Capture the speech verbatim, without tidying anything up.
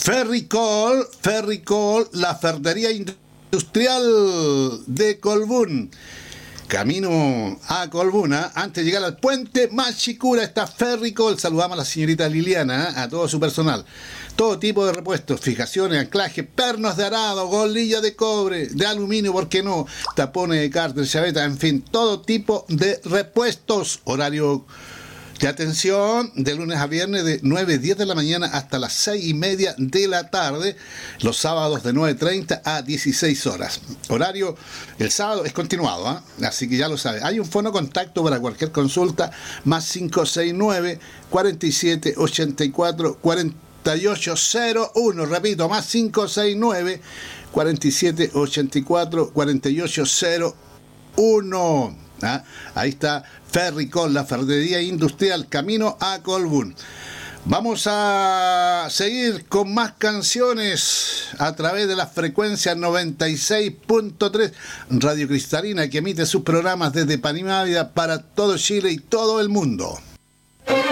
Ferricol, Ferricol, la ferretería industrial de Colbún. Camino a Colbuna, antes de llegar al puente Machicura está Ferricol. Saludamos a la señorita Liliana, a todo su personal. Todo tipo de repuestos, fijaciones, anclajes, pernos de arado, golillas de cobre, de aluminio, ¿por qué no? Tapones de cárter, chaveta, en fin, todo tipo de repuestos. Horario de atención de lunes a viernes de nueve a diez de la mañana hasta las seis y media de la tarde. Los sábados de nueve treinta a dieciséis horas. Horario, el sábado es continuado, ¿eh? Así que ya lo sabe. Hay un fono contacto para cualquier consulta, más cinco seis nueve, cuarenta y siete, ochenta y cuatro, cuarenta y ocho cero uno. Repito, más cinco seis nueve, cuarenta y siete, ochenta y cuatro, cuarenta y ocho cero uno. ¿Ah? Ahí está Ferricol, la ferretería industrial, camino a Colbún. Vamos a seguir con más canciones a través de la frecuencia noventa y seis punto tres Radio Cristalina, que emite sus programas desde Panimávida para todo Chile y todo el mundo.